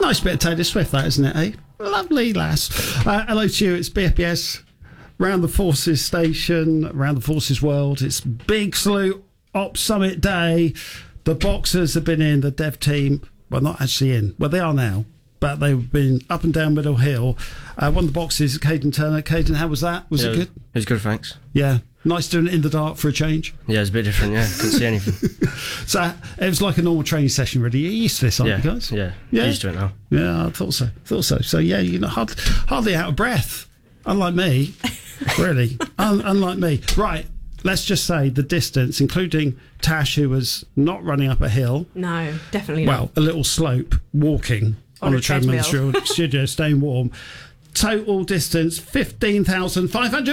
Nice bit of Taylor Swift, that, isn't it, eh? Lovely lass. Hello to you, it's BFBS, Round the Forces Station, Round the Forces World. It's Big Salute Ops Summit Day. The boxers have been in, the dev team, well, not actually in. Well, they are now, but they've been up and down Middle Hill. One of the boxes, Caden Turner. Caden, how was that? Was it good? It was good, thanks. Yeah. Nice doing it in the dark for a change. Yeah, it's a bit different, yeah. Couldn't see anything. So it was like a normal training session, really. You're used to this, aren't you guys? Yeah, used to it now. Yeah, I thought so. So, yeah, you're not hardly out of breath. Unlike me. Really. Unlike me. Right. Let's just say the distance, including Tash, who was not running up a hill. No, definitely not. Well, a little slope, walking on a treadmill in the studio, staying warm. Total distance, 15,500